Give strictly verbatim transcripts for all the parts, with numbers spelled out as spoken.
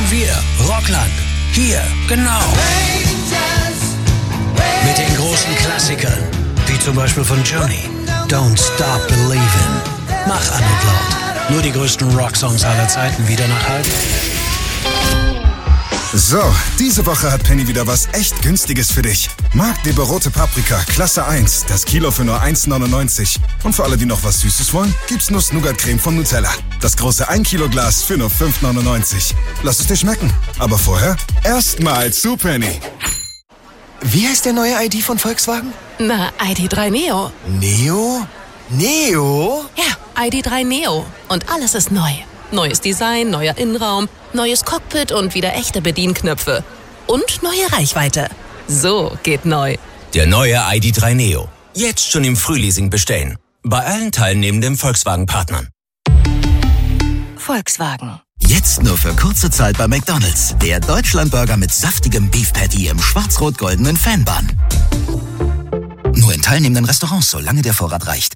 sind wir, Rockland. Hier, genau. Mit den großen Klassikern, wie zum Beispiel von Johnny, Don't Stop Believin'. Mach an und laut. Nur die größten Rocksongs aller Zeiten wieder nachhalten. So, diese Woche hat Penny wieder was echt Günstiges für dich. Magdeburger rote Paprika, Klasse eins, das Kilo für nur eins neunundneunzig. Und für alle, die noch was Süßes wollen, gibt's Nuss-Nougat-Creme von Nutella. Das große ein Kilo Glas für nur fünf neunundneunzig. Lass es dir schmecken. Aber vorher erstmal zu Penny. Wie heißt der neue I D von Volkswagen? Na, I D drei Neo. Neo? Neo? Ja, I D drei Neo. Und alles ist neu. Neues Design, neuer Innenraum, neues Cockpit und wieder echte Bedienknöpfe. Und neue Reichweite. So geht neu. Der neue I D drei Neo. Jetzt schon im Frühleasing bestellen. Bei allen teilnehmenden Volkswagen-Partnern. Volkswagen. Jetzt nur für kurze Zeit bei McDonald's. Der Deutschlandburger mit saftigem Beef Patty im schwarz-rot-goldenen Fanbun. Nur in teilnehmenden Restaurants, solange der Vorrat reicht.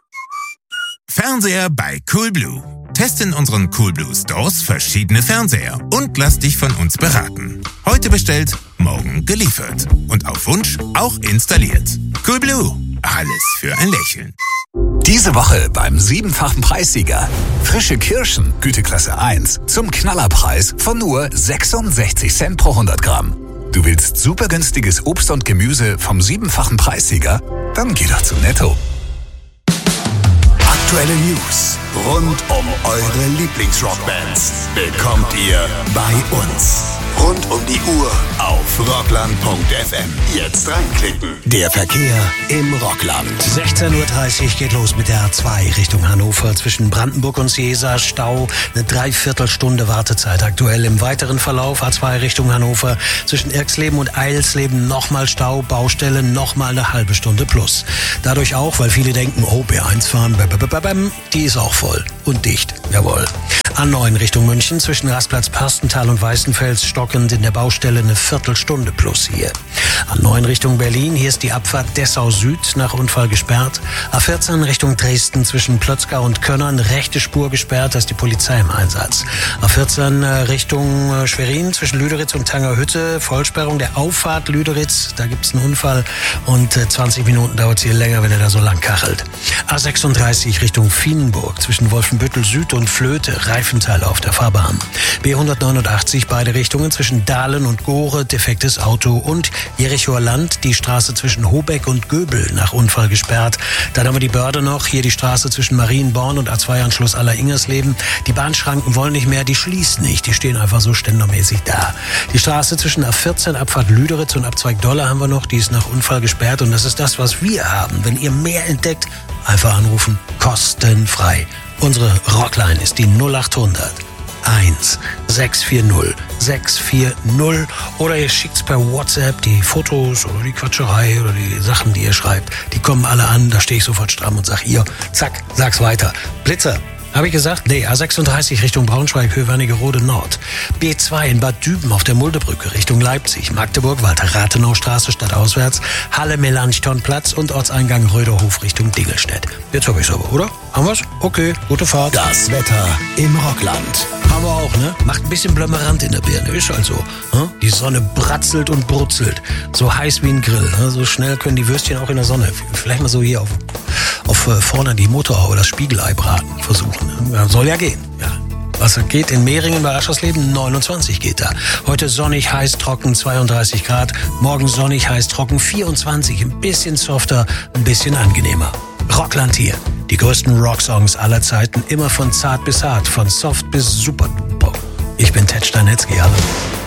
Fernseher bei Coolblue. Teste in unseren Coolblue Stores verschiedene Fernseher und lass dich von uns beraten. Heute bestellt, morgen geliefert. Und auf Wunsch auch installiert. Coolblue. Alles für ein Lächeln. Diese Woche beim siebenfachen Preissieger. Frische Kirschen, Güteklasse eins, zum Knallerpreis von nur sechsundsechzig Cent pro hundert Gramm. Du willst super günstiges Obst und Gemüse vom siebenfachen Preissieger? Dann geh doch zu Netto. Aktuelle News rund um eure Lieblingsrockbands bekommt ihr bei uns. Rund um die Uhr auf rockland punkt f m. Jetzt reinklicken. Der Verkehr im Rockland. sechzehn Uhr dreißig geht los mit der A zwei Richtung Hannover. Zwischen Brandenburg und Seesa Stau. Eine Dreiviertelstunde Wartezeit aktuell. Im weiteren Verlauf A zwei Richtung Hannover. Zwischen Irksleben und Eilsleben nochmal Stau. Baustelle nochmal eine halbe Stunde plus. Dadurch auch, weil viele denken, oh, B eins fahren, die ist auch voll und dicht. Jawohl. A neun Richtung München. Zwischen Rastplatz Perstental und Weißenfels stockend in der Baustelle eine Viertelstunde plus hier. A neun Richtung Berlin. Hier ist die Abfahrt Dessau Süd nach Unfall gesperrt. A vierzehn Richtung Dresden zwischen Plötzkau und Könnern. Rechte Spur gesperrt, da ist die Polizei im Einsatz. A vierzehn Richtung Schwerin zwischen Lüderitz und Tangerhütte. Vollsperrung der Auffahrt Lüderitz. Da gibt's einen Unfall und zwanzig Minuten dauert es hier länger, wenn er da so lang kachelt. A sechsunddreißig Richtung Fienenburg zwischen Wolfenbüttel Süd und Flöte. Reifenteile auf der Fahrbahn. B hundertneunundachtzig beide Richtungen zwischen Dahlen und Gore, defektes Auto und Jerichoer Land, die Straße zwischen Hobeck und Göbel nach Unfall gesperrt. Dann haben wir die Börde noch, hier die Straße zwischen Marienborn und A zwei Anschluss Aller-Ingersleben. Die Bahnschranken wollen nicht mehr, die schließen nicht, die stehen einfach so ständermäßig da. Die Straße zwischen A vierzehn Abfahrt Lüderitz und Abzweig Dolle haben wir noch, die ist nach Unfall gesperrt und das ist das, was wir haben. Wenn ihr mehr entdeckt, einfach anrufen, kostenfrei. Unsere Rockline ist die null achthundert eins sechs vier null sechs vier null oder ihr schickt's per WhatsApp die Fotos oder die Quatscherei oder die Sachen, die ihr schreibt. Die kommen alle an, da stehe ich sofort stramm und sag hier, zack, sag's weiter. Blitzer. Habe ich gesagt? Nee, A sechsunddreißig Richtung Braunschweig, Höhe Wernigerode Nord. B zwei in Bad Düben auf der Muldebrücke Richtung Leipzig. Magdeburg, Walter-Rathenau-Straße stadtauswärts. Halle-Melanchthon-Platz und Ortseingang Röderhof Richtung Dingelstedt. Jetzt habe ich's aber, oder? Haben wir's? Okay, gute Fahrt. Das Wetter im Rockland. Haben wir auch, ne? Macht ein bisschen Blömerant in der Birne, ist halt so. Hm? Die Sonne bratzelt und brutzelt. So heiß wie ein Grill. Ne? So schnell können die Würstchen auch in der Sonne. Vielleicht mal so hier auf, auf äh, vorne die Motorhaube, das Spiegelei braten versuchen. Ja, soll ja gehen, ja. Was geht in Mehringen bei Aschersleben? neunundzwanzig geht da. Heute sonnig, heiß, trocken, zweiunddreißig Grad. Morgen sonnig, heiß, trocken, vierundzwanzig. Ein bisschen softer, ein bisschen angenehmer. Rockland hier. Die größten Rocksongs aller Zeiten. Immer von zart bis hart, von soft bis super. Ich bin Ted Steinetzky, hallo.